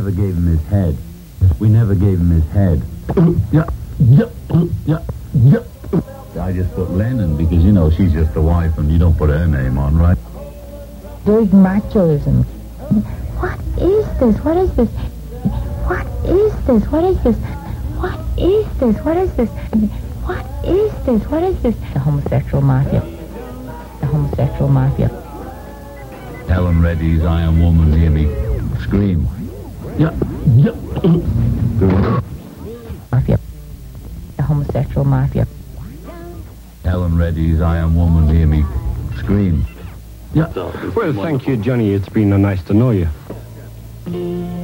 never gave him his head. We never gave him his head. I just put Lennon because, you know, she's just the wife and you don't put her name on, right? Big machoism. What is this? What is this? What is this? What is this? What is this? What is this? What is this? What is this? The homosexual mafia. The homosexual mafia. Helen Reddy's I Am Woman, hear me scream. Mafia. The homosexual mafia. Helen Reddy's I Am Woman, hear me scream. Well, thank you, Johnny. It's been nice to know you.